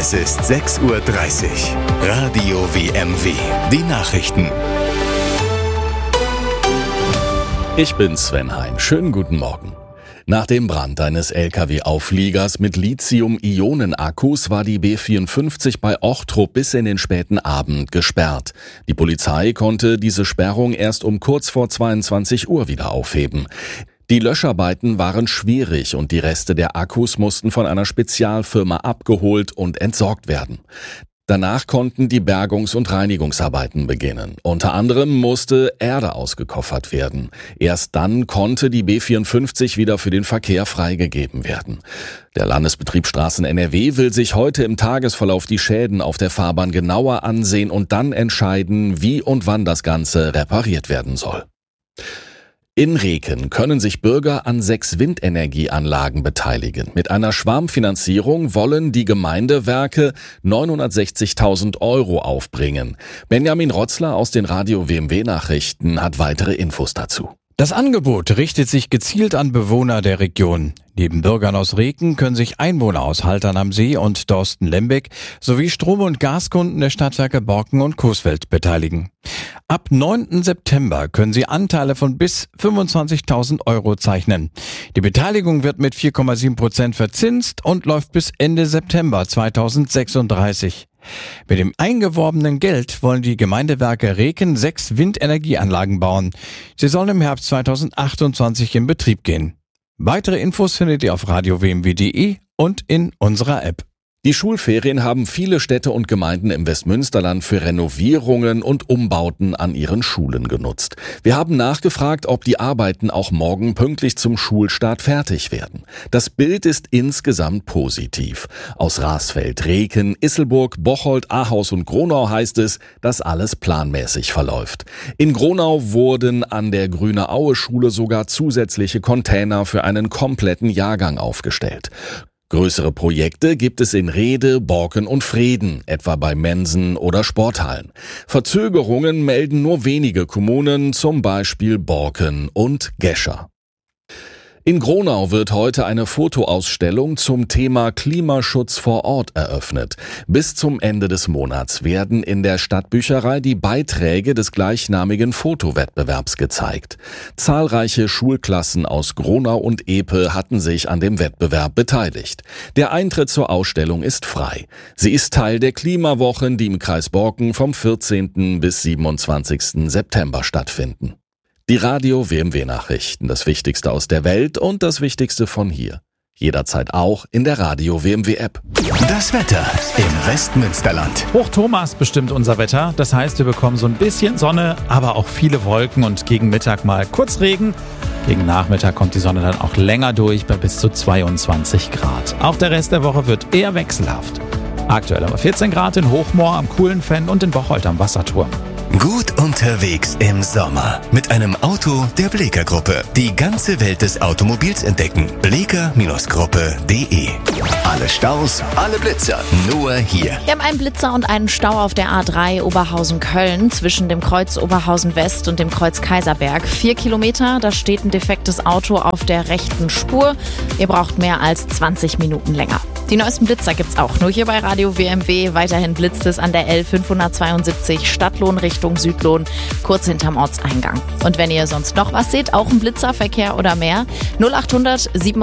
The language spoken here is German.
Es ist 6:30 Uhr. Radio WMW. Die Nachrichten. Ich bin Sven Hein. Schönen guten Morgen. Nach dem Brand eines Lkw-Aufliegers mit Lithium-Ionen-Akkus war die B54 bei Ochtrup bis in den späten Abend gesperrt. Die Polizei konnte diese Sperrung erst um kurz vor 22 Uhr wieder aufheben. Die Löscharbeiten waren schwierig und die Reste der Akkus mussten von einer Spezialfirma abgeholt und entsorgt werden. Danach konnten die Bergungs- und Reinigungsarbeiten beginnen. Unter anderem musste Erde ausgekoffert werden. Erst dann konnte die B54 wieder für den Verkehr freigegeben werden. Der Landesbetrieb Straßen NRW will sich heute im Tagesverlauf die Schäden auf der Fahrbahn genauer ansehen und dann entscheiden, wie und wann das Ganze repariert werden soll. In Reken können sich Bürger an 6 Windenergieanlagen beteiligen. Mit einer Schwarmfinanzierung wollen die Gemeindewerke 960.000 € aufbringen. Benjamin Rotzler aus den Radio WMW Nachrichten hat weitere Infos dazu. Das Angebot richtet sich gezielt an Bewohner der Region. Neben Bürgern aus Reken können sich Einwohner aus Haltern am See und Dorsten-Lembeck sowie Strom- und Gaskunden der Stadtwerke Borken und Coesfeld beteiligen. Ab 9. September können sie Anteile von bis 25.000 € zeichnen. Die Beteiligung wird mit 4,7% verzinst und läuft bis Ende September 2036. Mit dem eingeworbenen Geld wollen die Gemeindewerke Reken 6 Windenergieanlagen bauen. Sie sollen im Herbst 2028 in Betrieb gehen. Weitere Infos findet ihr auf radiowmw.de und in unserer App. Die Schulferien haben viele Städte und Gemeinden im Westmünsterland für Renovierungen und Umbauten an ihren Schulen genutzt. Wir haben nachgefragt, ob die Arbeiten auch morgen pünktlich zum Schulstart fertig werden. Das Bild ist insgesamt positiv. Aus Rasfeld, Reken, Isselburg, Bocholt, Ahaus und Gronau heißt es, dass alles planmäßig verläuft. In Gronau wurden an der Grüne-Aue-Schule sogar zusätzliche Container für einen kompletten Jahrgang aufgestellt. Größere Projekte gibt es in Rhede, Borken und Vreden, etwa bei Mensen oder Sporthallen. Verzögerungen melden nur wenige Kommunen, zum Beispiel Borken und Gescher. In Gronau wird heute eine Fotoausstellung zum Thema Klimaschutz vor Ort eröffnet. Bis zum Ende des Monats werden in der Stadtbücherei die Beiträge des gleichnamigen Fotowettbewerbs gezeigt. Zahlreiche Schulklassen aus Gronau und Epe hatten sich an dem Wettbewerb beteiligt. Der Eintritt zur Ausstellung ist frei. Sie ist Teil der Klimawochen, die im Kreis Borken vom 14. bis 27. September stattfinden. Die Radio WMW Nachrichten, das Wichtigste aus der Welt und das Wichtigste von hier. Jederzeit auch in der Radio WMW App. Das Wetter im Westmünsterland. Hoch Thomas bestimmt unser Wetter. Das heißt, wir bekommen so ein bisschen Sonne, aber auch viele Wolken und gegen Mittag mal kurz Regen. Gegen Nachmittag kommt die Sonne dann auch länger durch bei bis zu 22 Grad. Auch der Rest der Woche wird eher wechselhaft. Aktuell aber 14 Grad in Hochmoor am Kuhlenfenn und in Bocholt am Wasserturm. Gut unterwegs im Sommer mit einem Auto der Bleeker Gruppe. Die ganze Welt des Automobils entdecken. Bleeker-Gruppe.de. Alle Staus, alle Blitzer, nur hier. Wir haben einen Blitzer und einen Stau auf der A3 Oberhausen-Köln zwischen dem Kreuz Oberhausen-West und dem Kreuz Kaiserberg. 4 Kilometer, da steht ein defektes Auto auf der rechten Spur. Ihr braucht mehr als 20 Minuten länger. Die neuesten Blitzer gibt's auch nur hier bei Radio WMW. Weiterhin blitzt es an der L572 Stadtlohn Richtung Südlohn, kurz hinterm Ortseingang. Und wenn ihr sonst noch was seht, auch ein Blitzerverkehr oder mehr, 0800